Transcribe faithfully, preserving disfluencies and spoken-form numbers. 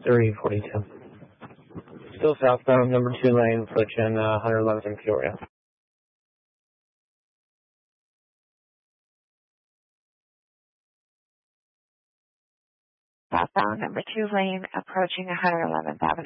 three forty-two. Still southbound, number two lane, approaching uh, one eleventh in Peoria. Southbound, number two lane, approaching one eleventh Avenue.